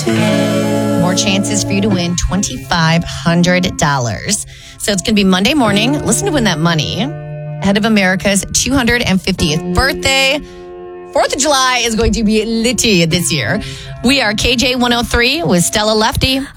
More chances for you to win $2,500. So it's going to be Monday morning. Listen to win that money ahead of America's 250th birthday. 4th of July is going to be litty this year. We are KJ103 with Stella Lefty.